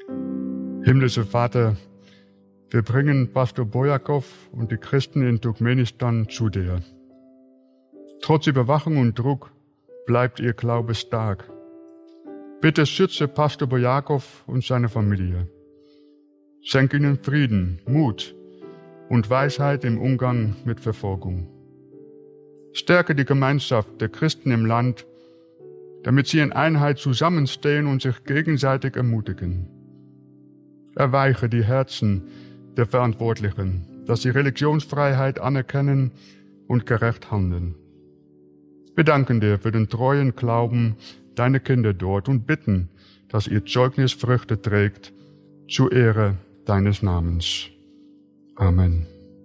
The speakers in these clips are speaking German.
Himmlischer Vater, wir bringen Pastor Bojakov und die Christen in Turkmenistan zu dir. Trotz Überwachung und Druck bleibt ihr Glaube stark. Bitte schütze Pastor Bojakov und seine Familie. Schenk ihnen Frieden, Mut und Weisheit im Umgang mit Verfolgung. Stärke die Gemeinschaft der Christen im Land, damit sie in Einheit zusammenstehen und sich gegenseitig ermutigen. Erweiche die Herzen der Verantwortlichen, dass sie Religionsfreiheit anerkennen und gerecht handeln. Wir danken dir für den treuen Glauben deiner Kinder dort und bitten, dass ihr Zeugnis Früchte trägt zur Ehre deines Namens. Amen.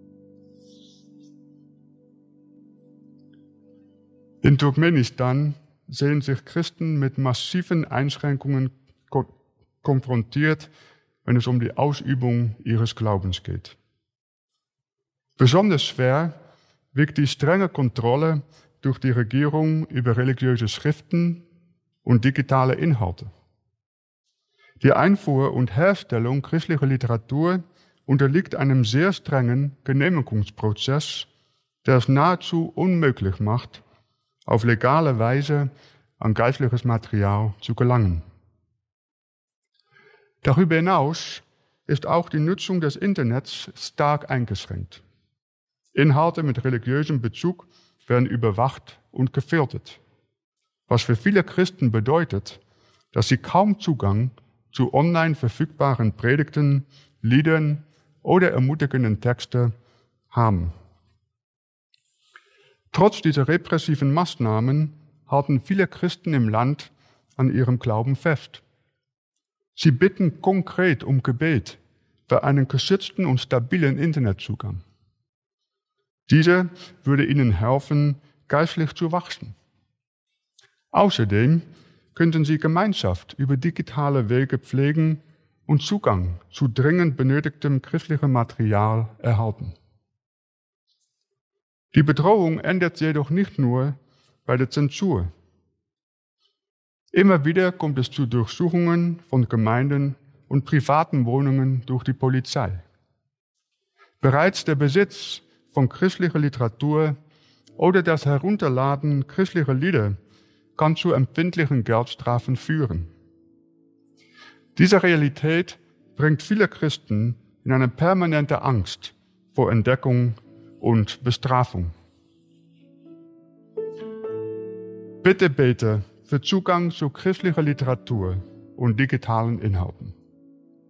In Turkmenistan sehen sich Christen mit massiven Einschränkungen konfrontiert, wenn es um die Ausübung ihres Glaubens geht. Besonders schwer wiegt die strenge Kontrolle durch die Regierung über religiöse Schriften und digitale Inhalte. Die Einfuhr und Herstellung christlicher Literatur unterliegt einem sehr strengen Genehmigungsprozess, der es nahezu unmöglich macht, auf legale Weise an geistliches Material zu gelangen. Darüber hinaus ist auch die Nutzung des Internets stark eingeschränkt. Inhalte mit religiösem Bezug werden überwacht und gefiltert, was für viele Christen bedeutet, dass sie kaum Zugang zu online verfügbaren Predigten, Liedern oder ermutigenden Texten haben. Trotz dieser repressiven Maßnahmen halten viele Christen im Land an ihrem Glauben fest. Sie bitten konkret um Gebet für einen geschützten und stabilen Internetzugang. Dieser würde ihnen helfen, geistlich zu wachsen. Außerdem könnten sie Gemeinschaft über digitale Wege pflegen und Zugang zu dringend benötigtem christlichem Material erhalten. Die Bedrohung endet jedoch nicht nur bei der Zensur. Immer wieder kommt es zu Durchsuchungen von Gemeinden und privaten Wohnungen durch die Polizei. Bereits der Besitz von christlicher Literatur oder das Herunterladen christlicher Lieder kann zu empfindlichen Geldstrafen führen. Diese Realität bringt viele Christen in eine permanente Angst vor Entdeckung und Bestrafung. Bitte bete für Zugang zu christlicher Literatur und digitalen Inhalten.